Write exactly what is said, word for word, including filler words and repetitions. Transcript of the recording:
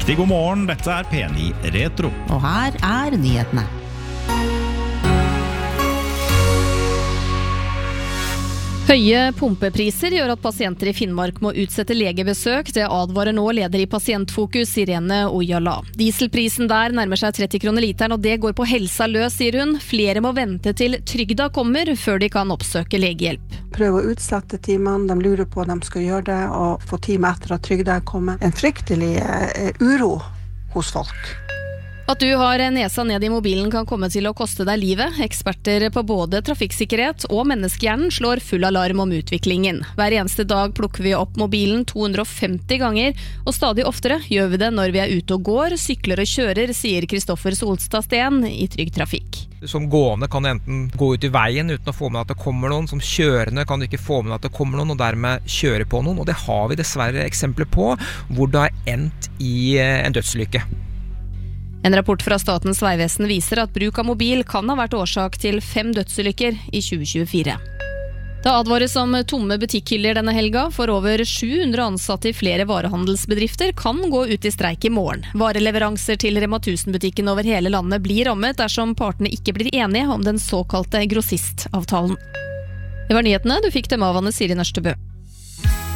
Riktig god morgen, dette er P ni Retro. Og her er nyhetene. Høye pumpepriser gjør at pasienter i Finnmark må utsette legebesøk. Det advarer nå leder i Pasientfokus, Irene Ojala. Dieselprisen der nærmer seg tretti kroner literen, og det går på helsa løs, sier hun. Flere må vente til trygda kommer før de kan oppsøke legehjelp. Prøve å utsette timene, de lurer på om de skal gjøre det, og få time etter at trygda kommer. En fryktelig eh, uro hos folk. At du har nesa ned i mobilen kan komme til å koste deg livet. Eksperter på både trafikksikkerhet og menneskehjernen slår full alarm om utviklingen. Hver eneste dag plukker vi opp mobilen to hundre og femti ganger, og stadig oftere gjør vi det når vi er ute og går, sykler og kjører, sier Kristoffer Solstad Steen i Trygg Trafikk. Som gående kan du enten gå ut i veien uten å få med at det kommer noen. Som kjørende kan du ikke få med at det kommer noen, og dermed kjøre på noen. Og det har vi dessverre eksempler på, hvor det har endt i en dødsulykke. En rapport fra Statens vegvesen viser at bruk av mobil kan ha vært årsak til fem dødsulykker i tjue tjuefire. Det advares om tomme butikkhyller denne helga, for over sju hundre ansatte i flere varehandelsbedrifter kan gå ut i streik i morgen. Vareleveranser til Rema tusen-butikken over hele landet blir rammet dersom partene ikke blir enige om den såkalte grossistavtalen. Det var nyhetene, du fikk dem av Anne Siri Nørstebø.